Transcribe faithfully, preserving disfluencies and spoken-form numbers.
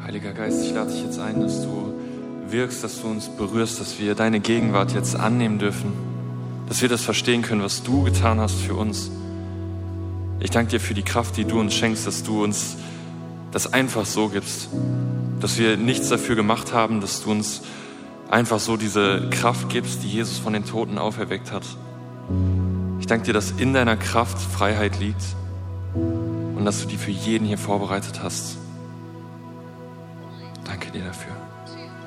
Heiliger Geist, ich lade dich jetzt ein, dass du wirkst, dass du uns berührst, dass wir deine Gegenwart jetzt annehmen dürfen, dass wir das verstehen können, was du getan hast für uns. Ich danke dir für die Kraft, die du uns schenkst, dass du uns das einfach so gibst, dass wir nichts dafür gemacht haben, dass du uns einfach so diese Kraft gibst, die Jesus von den Toten auferweckt hat. Ich danke dir, dass in deiner Kraft Freiheit liegt und dass du die für jeden hier vorbereitet hast. Danke dir dafür.